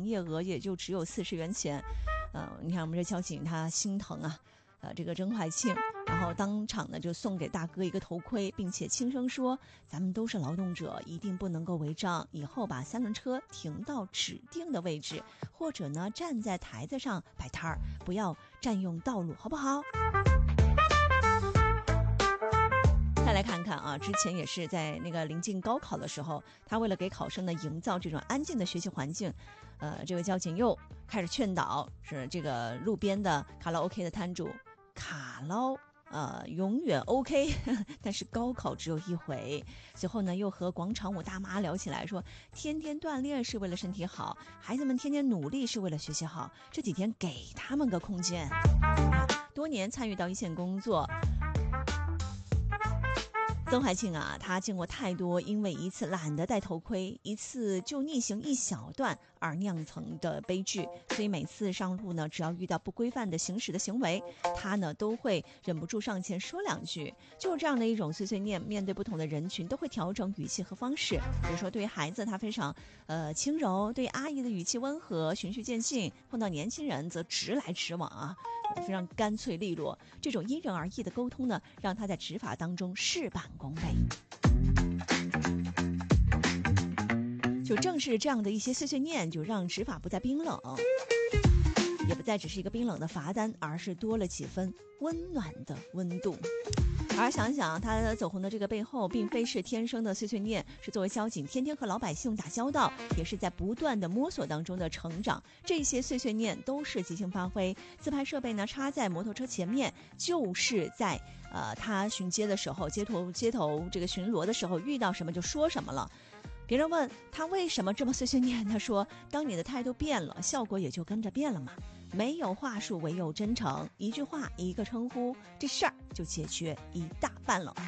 业额也就只有40元钱。你看我们这交警他心疼啊，这个甄怀庆，然后当场呢就送给大哥一个头盔，并且轻声说：“咱们都是劳动者，一定不能够违章，以后把三轮车停到指定的位置，或者呢站在台子上摆摊儿，不要占用道路，好不好？”再来看看啊，之前也是在那个临近高考的时候，他为了给考生呢营造这种安静的学习环境，这位交警又开始劝导，是这个路边的卡拉 OK 的摊主，卡捞永远 OK 但是高考只有一回。随后呢又和广场舞大妈聊起来，说天天锻炼是为了身体好，孩子们天天努力是为了学习好，这几天给他们个空间。多年参与到一线工作，曾怀庆啊，他见过太多因为一次懒得戴头盔，一次就逆行一小段而酿成的悲剧，所以每次上路呢，只要遇到不规范的行驶的行为，他呢都会忍不住上前说两句。就这样的一种碎碎念，面对不同的人群都会调整语气和方式。比如说对于孩子他非常轻柔，对阿姨的语气温和循序渐进，碰到年轻人则直来直往啊，非常干脆利落。这种因人而异的沟通呢，让他在执法当中事半功倍。就正是这样的一些碎碎念，就让执法不再冰冷，也不再只是一个冰冷的罚单，而是多了几分温暖的温度。而想想他走红的这个背后，并非是天生的碎碎念，是作为交警天天和老百姓打交道，也是在不断的摸索当中的成长。这些碎碎念都是即兴发挥，自拍设备呢插在摩托车前面，就是在他巡街的时候，街头这个巡逻的时候遇到什么就说什么了。别人问他为什么这么碎碎念，他说当你的态度变了，效果也就跟着变了嘛。没有话术，唯有真诚，一句话一个称呼，这事儿就解决一大半了。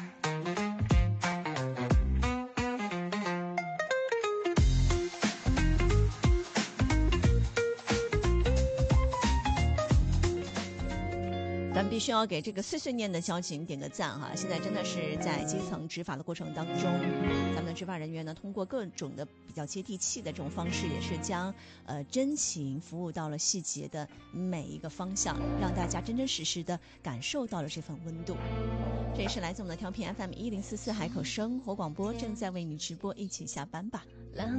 咱们必须要给这个碎碎念的交警点个赞哈！现在真的是在基层执法的过程当中，咱们的执法人员呢，通过各种的比较接地气的这种方式，也是将真情服务到了细节的每一个方向，让大家真真实实的感受到了这份温度。这也是来自我们的调频 FM 1044海口生活广播，正在为你直播，一起下班吧。